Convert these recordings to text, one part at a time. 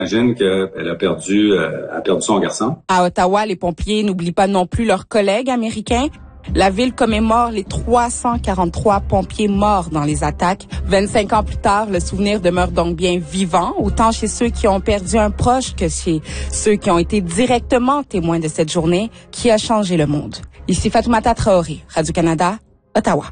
J'imagine qu'elle a perdu son garçon. À Ottawa, les pompiers n'oublient pas non plus leurs collègues américains. La ville commémore les 343 pompiers morts dans les attaques. 25 ans plus tard, le souvenir demeure donc bien vivant, autant chez ceux qui ont perdu un proche que chez ceux qui ont été directement témoins de cette journée qui a changé le monde. Ici Fatoumata Traoré, Radio-Canada, Ottawa.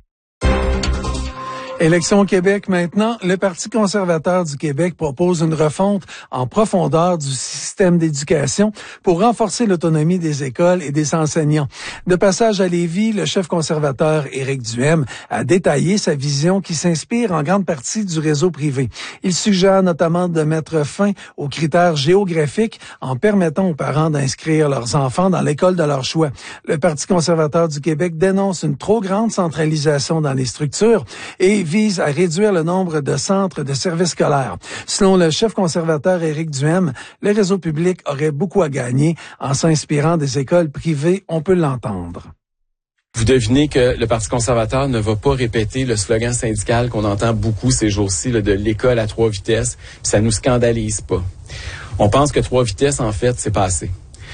Élection au Québec maintenant. Le Parti conservateur du Québec propose une refonte en profondeur du système d'éducation pour renforcer l'autonomie des écoles et des enseignants. De passage à Lévis, le chef conservateur Éric Duhaime a détaillé sa vision qui s'inspire en grande partie du réseau privé. Il suggère notamment de mettre fin aux critères géographiques en permettant aux parents d'inscrire leurs enfants dans l'école de leur choix. Le Parti conservateur du Québec dénonce une trop grande centralisation dans les structures et vise à réduire le nombre de centres de services scolaires. Selon le chef conservateur Éric Duhaime, le réseau public aurait beaucoup à gagner en s'inspirant des écoles privées. On peut l'entendre. Vous devinez que le Parti conservateur ne va pas répéter le slogan syndical qu'on entend beaucoup ces jours-ci, de l'école à 3 vitesses, puis ça nous scandalise pas. On pense que 3 vitesses, en fait, c'est pas assez.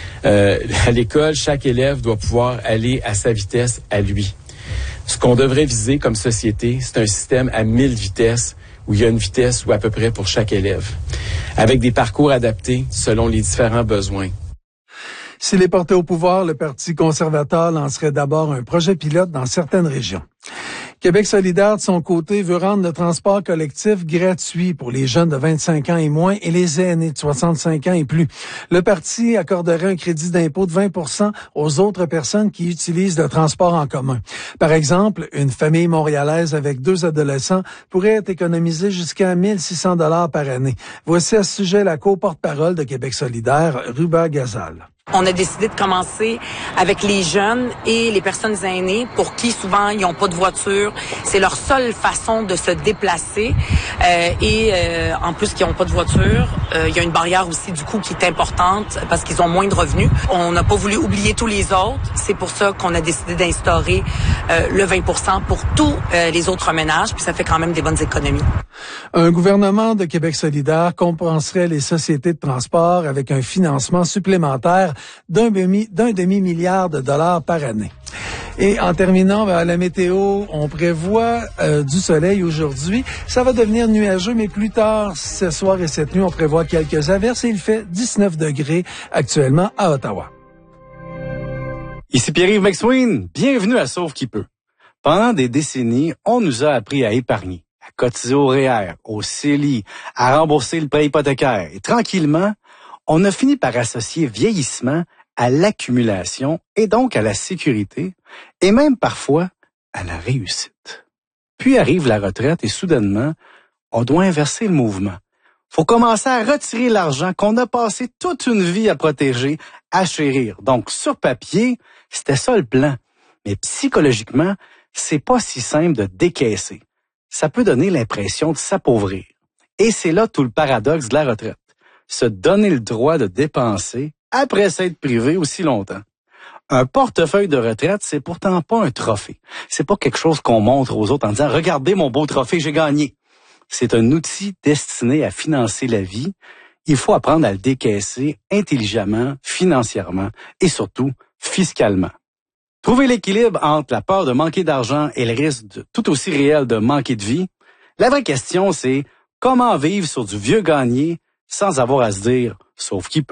À l'école, chaque élève doit pouvoir aller à sa vitesse à lui. Ce qu'on devrait viser comme société, c'est un système à 1000 vitesses où il y a une vitesse ou à peu près pour chaque élève, avec des parcours adaptés selon les différents besoins. S'il est porté au pouvoir, le Parti conservateur lancerait d'abord un projet pilote dans certaines régions. Québec solidaire, de son côté, veut rendre le transport collectif gratuit pour les jeunes de 25 ans et moins et les aînés de 65 ans et plus. Le parti accorderait un crédit d'impôt de 20% aux autres personnes qui utilisent le transport en commun. Par exemple, une famille montréalaise avec 2 adolescents pourrait économiser jusqu'à 1 600 $ par année. Voici à ce sujet la co-porte-parole de Québec solidaire, Ruba Gazal. On a décidé de commencer avec les jeunes et les personnes aînées pour qui souvent ils n'ont pas de voiture. C'est leur seule façon de se déplacer. En plus qu'ils n'ont pas de voiture, il y a une barrière aussi du coût qui est importante parce qu'ils ont moins de revenus. On n'a pas voulu oublier tous les autres. C'est pour ça qu'on a décidé d'instaurer le 20% pour tous les autres ménages. Puis ça fait quand même des bonnes économies. Un gouvernement de Québec solidaire compenserait les sociétés de transport avec un financement supplémentaire d'un demi-milliard de dollars par année. Et en terminant, la météo, on prévoit du soleil aujourd'hui. Ça va devenir nuageux, mais plus tard, ce soir et cette nuit, on prévoit quelques averses et il fait 19 degrés actuellement à Ottawa. Ici Pierre-Yves McSween, bienvenue à Sauve qui peut. Pendant des décennies, on nous a appris à épargner, à cotiser au REER, au CELI, à rembourser le prêt hypothécaire. Et tranquillement, on a fini par associer vieillissement à l'accumulation et donc à la sécurité et même parfois à la réussite. Puis arrive la retraite et soudainement, on doit inverser le mouvement. Faut commencer à retirer l'argent qu'on a passé toute une vie à protéger, à chérir. Donc sur papier, c'était ça le plan. Mais psychologiquement, c'est pas si simple de décaisser. Ça peut donner l'impression de s'appauvrir. Et c'est là tout le paradoxe de la retraite. Se donner le droit de dépenser après s'être privé aussi longtemps. Un portefeuille de retraite, c'est pourtant pas un trophée. C'est pas quelque chose qu'on montre aux autres en disant « Regardez mon beau trophée, j'ai gagné ». C'est un outil destiné à financer la vie. Il faut apprendre à le décaisser intelligemment, financièrement et surtout fiscalement. Trouver l'équilibre entre la peur de manquer d'argent et le risque tout aussi réel de manquer de vie. La vraie question, c'est comment vivre sur du vieux gagné sans avoir à se dire « sauf qui peut ».